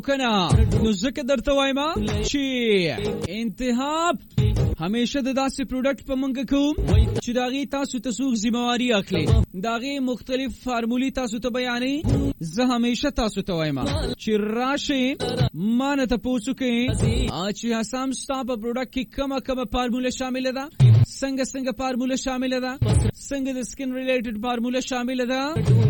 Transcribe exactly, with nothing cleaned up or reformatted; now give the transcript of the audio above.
کنه نو ځکه درته وایم چې انتخاب همیشه د داسې پروډکټ په منګه کوم چې داغي تاسو ته څوک ذمہواری اخلي داغي مختلف فارمولي تاسو ته بیانې زه همیشه تاسو ته وایم چې راشي مان ته پوښتنه کوي چې اسام ستا په پروډکټ کې کومه کومه فارموله شامل ده څنګه څنګه فارموله شامل ده څنګه د سکن ریلیټډ فارموله شامل ده